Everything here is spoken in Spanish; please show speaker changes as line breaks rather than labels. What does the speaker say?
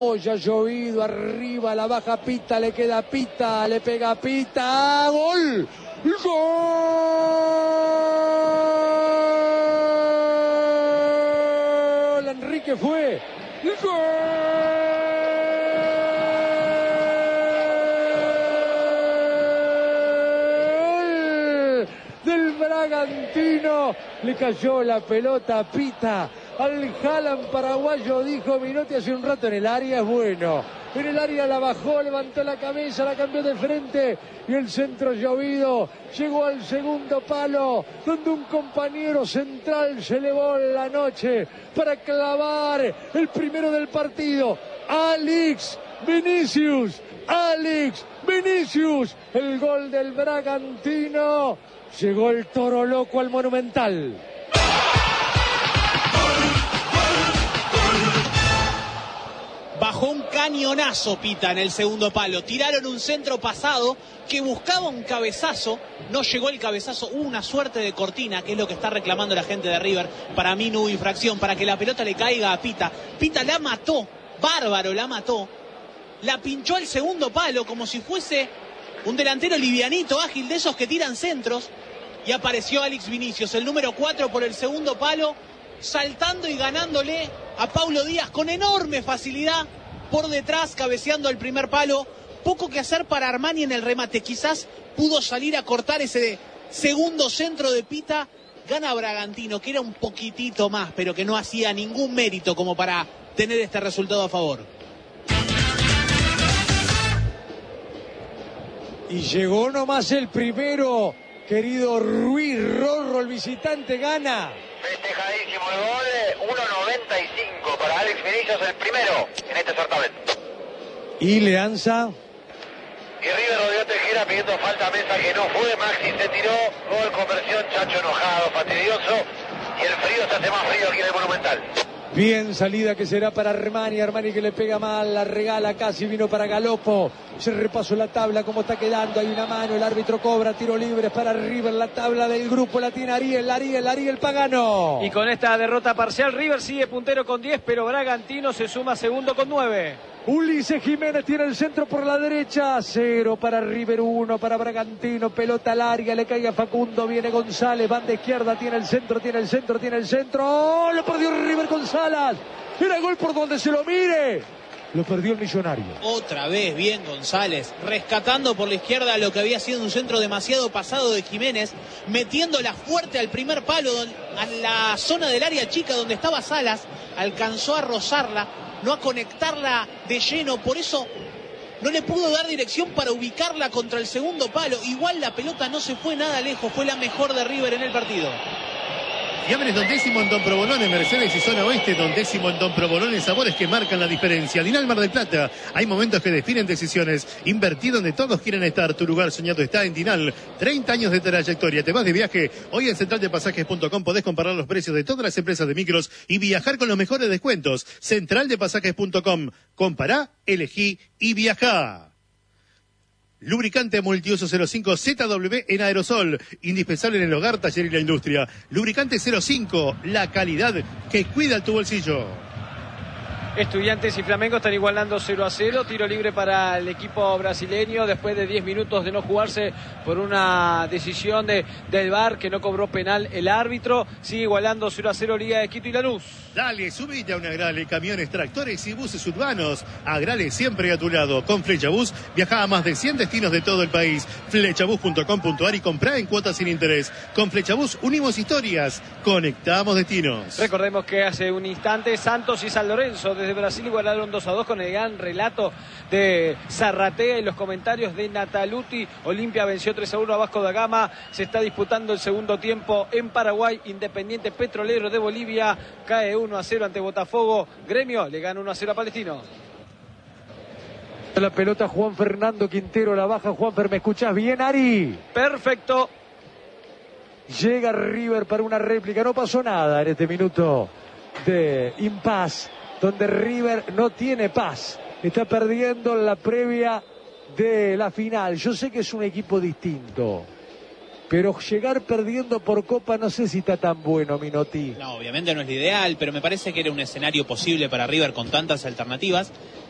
Ya ha llovido, arriba, la baja Pita, le queda Pita, le pega Pita, ¡gol! ¡Gol! Enrique fue, ¡gol! Del Bragantino, le cayó la pelota a Pita. Al Haaland paraguayo, dijo Minotti hace un rato, en el área es bueno. En el área la bajó, levantó la cabeza, la cambió de frente y el centro llovido llegó al segundo palo, donde un compañero central se elevó en la noche para clavar el primero del partido. Alex Vinicius, el gol del Bragantino. Llegó el Toro Loco al Monumental.
Bajó un cañonazo Pita en el segundo palo. Tiraron un centro pasado que buscaba un cabezazo. No llegó el cabezazo. Hubo una suerte de cortina, que es lo que está reclamando la gente de River. Para mí no hubo infracción, para que la pelota le caiga a Pita. Pita la mató, bárbaro, la mató. La pinchó al segundo palo como si fuese un delantero livianito, ágil, de esos que tiran centros. Y apareció Alex Vinicius, el número 4, por el segundo palo, saltando y ganándole a Paulo Díaz con enorme facilidad por detrás, cabeceando el primer palo. Poco que hacer para Armani en el remate. Quizás pudo salir a cortar ese segundo centro de Pita. Gana Bragantino, que era un poquitito más, pero que no hacía ningún mérito como para tener este resultado a favor.
Y llegó nomás el primero, querido Ruiz Rorro, el visitante gana.
Festejadísimo el gol, 1.95 para Alex Vinicius, el primero en este certamen.
Y Leanza.
Y River rodeó Tejera pidiendo falta a Mesa, que no fue. Maxi se tiró, gol, conversión, Chacho enojado, fastidioso. Y el frío se hace más frío aquí en el Monumental.
Bien salida que será para Armani. Armani que le pega mal, la regala casi, vino para Galopo. Se repasó la tabla, cómo está quedando. Hay una mano, el árbitro cobra, tiro libre para River. La tabla del grupo la tiene Ariel Pagano.
Y con esta derrota parcial, River sigue puntero con 10, pero Bragantino se suma segundo con 9.
Ulises Jiménez tiene el centro por la derecha, 0 para River, 1 para Bragantino, pelota larga, le cae a Facundo, viene González, banda izquierda, tiene el centro, ¡oh! Lo perdió River con Salas, era gol por donde se lo mire, lo perdió el Millonario.
Otra vez bien González, rescatando por la izquierda lo que había sido un centro demasiado pasado de Jiménez, metiéndola fuerte al primer palo, a la zona del área chica donde estaba Salas, alcanzó a rozarla, no a conectarla de lleno, por eso no le pudo dar dirección para ubicarla contra el segundo palo. Igual la pelota no se fue nada lejos, fue la mejor de River en el partido.
Fiambres Don Décimo en Don Provolone, Mercedes y Zona Oeste. Don Décimo en Don Provolone, sabores que marcan la diferencia. Dinal Mar del Plata, hay momentos que definen decisiones. Invertir donde todos quieren estar, tu lugar soñado está en Dinal. 30 años de trayectoria, te vas de viaje. Hoy en centraldepasajes.com podés comparar los precios de todas las empresas de micros y viajar con los mejores descuentos. Centraldepasajes.com, compará, elegí y viajá. Lubricante multiuso 05 ZW en aerosol, indispensable en el hogar, taller y la industria. Lubricante 05, la calidad que cuida tu bolsillo.
Estudiantes y Flamengo están igualando 0-0, tiro libre para el equipo brasileño después de 10 minutos de no jugarse por una decisión del VAR que no cobró penal el árbitro. Sigue igualando 0-0 Liga de Quito y Lanús.
Dale, subite a un Agrale, camiones, tractores y buses urbanos. Agrale siempre a tu lado. Con Flechabús viaja a más de 100 destinos de todo el país. Flechabús.com.ar y comprá en cuotas sin interés. Con Flechabús unimos historias, conectamos destinos.
Recordemos que hace un instante Santos y San Lorenzo desde Brasil igualaron 2-2 con el gran relato de Zarratea y los comentarios de Nataluti. Olimpia venció 3-1 a Vasco da Gama. Se está disputando el segundo tiempo en Paraguay. Independiente Petrolero de Bolivia cae 1-0 ante Botafogo. Gremio le gana 1-0 a Palestino.
La pelota Juan Fernando Quintero, la baja Juanfer, ¿me escuchás bien, Ari?
Perfecto.
Llega River para una réplica, no pasó nada en este minuto de impas, donde River no tiene paz, está perdiendo la previa de la final. Yo sé que es un equipo distinto, pero llegar perdiendo por Copa no sé si está tan bueno, Minotti.
No, obviamente no es lo ideal, pero me parece que era un escenario posible para River con tantas alternativas.